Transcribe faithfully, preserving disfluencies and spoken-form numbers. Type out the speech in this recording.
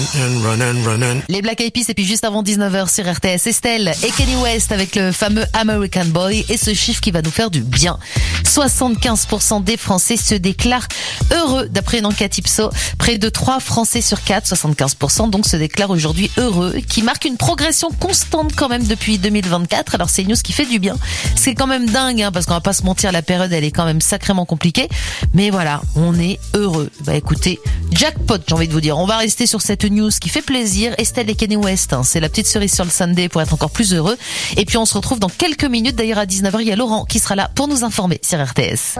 Les Black Eyed Peas et puis juste avant dix-neuf heures sur R T S, Estelle et Kanye West avec le fameux American Boy et ce chiffre qui va nous faire du bien. soixante-quinze pour cent des Français se déclarent heureux d'après une enquête Ipsos. Près de trois Français sur quatre, soixante-quinze pour cent donc se déclarent aujourd'hui heureux, qui marque une progression constante quand même depuis deux mille vingt-quatre. Alors c'est une news qui fait du bien. C'est quand même dingue hein, parce qu'on va pas se mentir, la période elle est quand même sacrément compliquée. Mais voilà, on est heureux. Bah écoutez, jackpot j'ai envie de vous dire. On va rester sur cette news qui fait plaisir. Estelle et Kanye West, hein, c'est la petite cerise sur le Sunday pour être encore plus heureux. Et puis on se retrouve dans quelques minutes. D'ailleurs à dix-neuf heures, il y a Laurent qui sera là pour nous informer sur R T S.